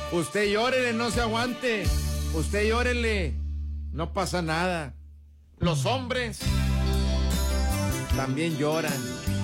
Usted llórele, no se aguante. Usted llórele, no pasa nada. Los hombres también lloran.